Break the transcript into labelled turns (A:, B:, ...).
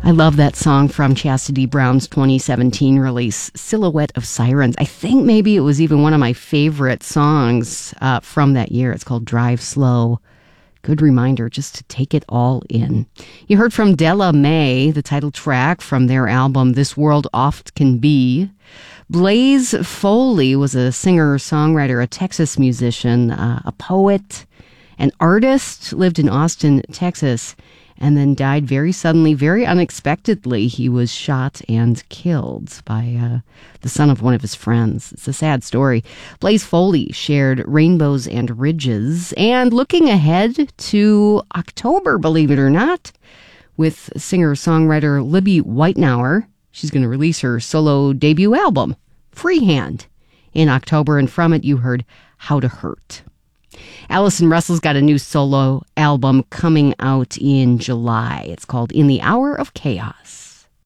A: I love that song from Chastity Brown's 2017 release, Silhouette of Sirens. I think maybe it was even one of my favorite songs from that year. It's called Drive Slow. Good reminder just to take it all in. You heard from Della Mae, the title track from their album This World Oft Can Be. Blaze Foley was a singer-songwriter, a Texas musician, a poet, an artist, lived in Austin, Texas, and then died very suddenly, very unexpectedly. He was shot and killed by the son of one of his friends. It's a sad story. Blaze Foley shared Rainbows and Ridges, and looking ahead to October, believe it or not, with singer-songwriter Libby Whitenauer. She's going to release her solo debut album, Freehand, in October, and from it you heard How to Hurt. Allison Russell's got a new solo album coming out in July. It's called In the Hour of Chaos.